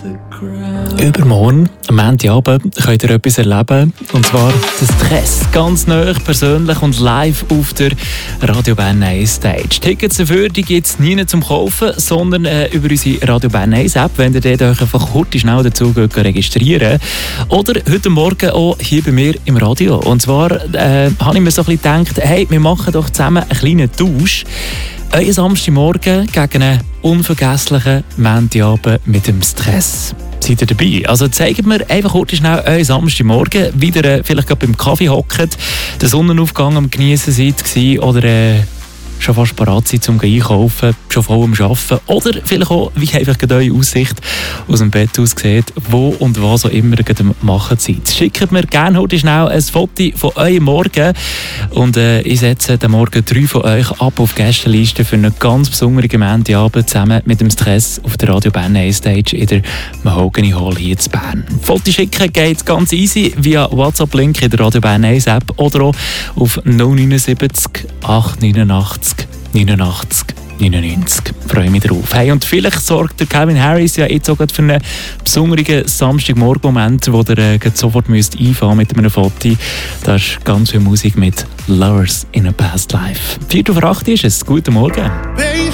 Übermorgen, am Montagabend, könnt ihr etwas erleben. Und zwar den Stress. Ganz nah, persönlich und live auf der Radio Bern 1 Stage. Tickets dafür gibt es nie zum Kaufen, sondern über unsere Radio Bern 1 App, wenn ihr dort euch einfach kurz schnell dazu registrieren. Oder heute Morgen auch hier bei mir im Radio. Und zwar habe ich mir so ein bisschen gedacht, hey, wir machen doch zusammen einen kleinen Tausch. Euer Samstagmorgen gegen einen unvergesslichen Montagabend mit dem Stress. Seid ihr dabei? Also zeigt mir einfach kurz schnell euren Samstagmorgen, wie ihr vielleicht gerade beim Kaffee hockt, den Sonnenaufgang am Geniessen seid oder schon fast parat seid zum Einkaufen, schon voll am Arbeiten oder vielleicht auch, wie einfach eure Aussicht aus dem Bett aussieht, wo und was auch immer ihr am Machen seid. Schickt mir gerne heute schnell ein Foto von eurem Morgen und ich setze den Morgen 3 von euch ab auf die Gästeliste für einen ganz besonderen Montagabend zusammen mit dem Stress auf der Radio Bern 1 Stage in der Mahogany Hall hier in Bern. Foto schicken geht ganz easy via WhatsApp-Link in der Radio Bern 1 App oder auch auf 079 889 89 99. Freue mich drauf. Hey, und vielleicht sorgt der Calvin Harris ja jetzt sogar für einen besonderen Samstagmorgen-Moment, wo ihr sofort einfahren mit einem Foto. Da ist ganz viel Musik mit Lovers in a Past Life. 4:08 ist es. Guten Morgen.